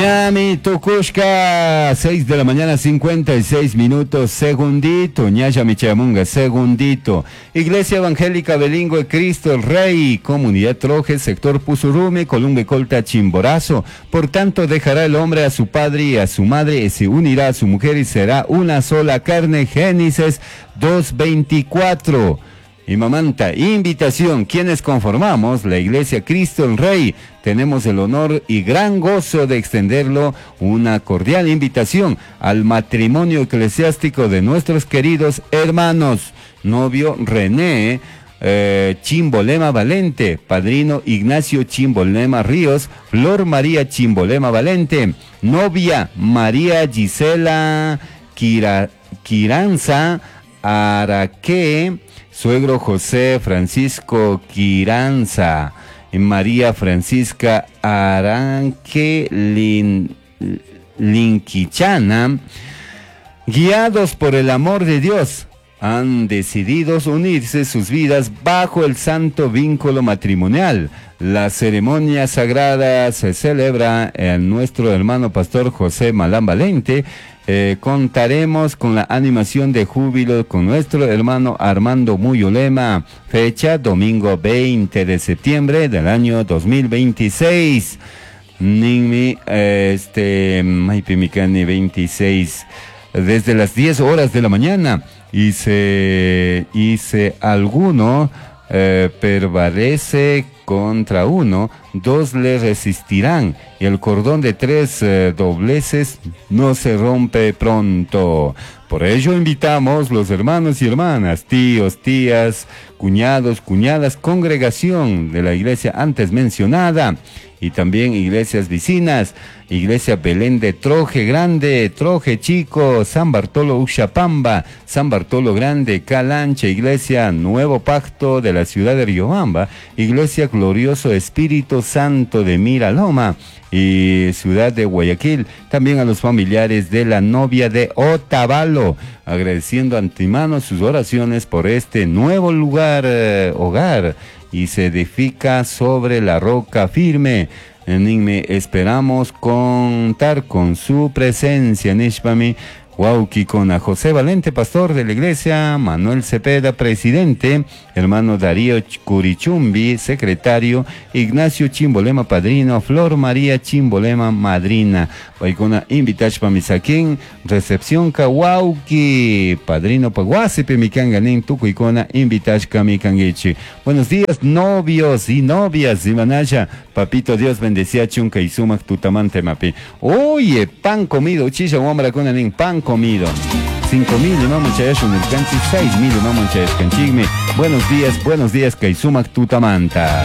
Miami, Tucushka, 6 de la mañana, 56 minutos, segundito, Ñaya Michamunga, segundito. Iglesia Evangélica Bilingüe Cristo el Rey, Comunidad Troje, sector Pusurumi, Columbe Colta Chimborazo. Por tanto, dejará el hombre a su padre y a su madre, y se unirá a su mujer y será una sola carne. Génesis 2:24. Y mamanta, invitación, quienes conformamos la Iglesia Cristo el Rey, tenemos el honor y gran gozo de extenderlo una cordial invitación al matrimonio eclesiástico de nuestros queridos hermanos, novio René Chimbolema Valente, padrino Ignacio Chimbolema Ríos, Flor María Chimbolema Valente, novia María Gisela Quiranza Araque, suegro José Francisco Quiranza, María Francisca Aranque Linquichana, guiados por el amor de Dios, han decidido unirse sus vidas bajo el santo vínculo matrimonial. La ceremonia sagrada se celebra en nuestro hermano pastor José Malán Valente. Contaremos con la animación de júbilo con nuestro hermano Armando Muyolema. Fecha domingo 20 de septiembre del año 2026. Ningmi, Maipimicani 26. Desde las 10 horas de la mañana. Hice alguno prevalece contra uno, dos le resistirán, y el cordón de tres dobleces no se rompe pronto. Por ello invitamos los hermanos y hermanas, tíos, tías, cuñados, cuñadas, congregación de la iglesia antes mencionada, y también iglesias vecinas, Iglesia Belén de Troje Grande, Troje Chico, San Bartolo Uxapamba, San Bartolo Grande, Calancha, Iglesia Nuevo Pacto de la ciudad de Riobamba, Iglesia Glorioso Espíritu Santo de Miraloma y ciudad de Guayaquil, también a los familiares de la novia de Otavalo, agradeciendo antemano sus oraciones por este nuevo lugar, hogar, y se edifica sobre la roca firme. Esperamos contar con su presencia. Nishpami Huauqui con a José Valente, pastor de la iglesia, Manuel Cepeda, presidente, hermano Darío Curichumbi, secretario, Ignacio Chimbolema, padrino, Flor María Chimbolema, madrina. Paikona invitachpa misaquín, recepción Kawauqui, padrino Paguasipe Mikanganin, Tucuicona, invitachka Mikangichi. Buenos días, novios y novias, Imanaya, papito Dios bendecía chunca y sumac tutamante mapi. Oye, pan comido, uchilla guambra con anin, pan comido. 5.000 imamos chayas un el canchi, 6.000 imamos chayas canchigme. Buenos días, Kaisumac Tutamanta.